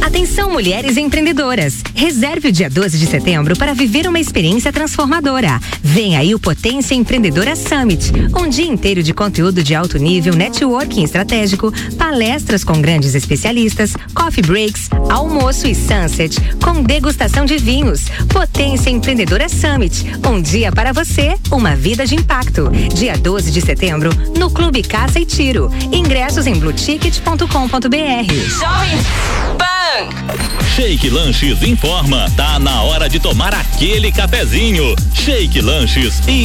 Atenção, mulheres empreendedoras. Reserve o dia 12 de setembro para viver uma experiência transformadora. Vem aí o Potência Empreendedora Summit. Um dia inteiro de conteúdo de alto nível, networking estratégico, palestras com grandes especialistas, coffee breaks, almoço e sunset, com degustação de vinhos. Potência Empreendedora Summit. Um dia para você, uma vida de impacto. Dia 12 de setembro, no Clube Caça e Tiro. Ingressos em blueticket.com.br. Jovem Pan. Shake Lanches informa, tá na hora de tomar aquele cafezinho. Shake Lanches e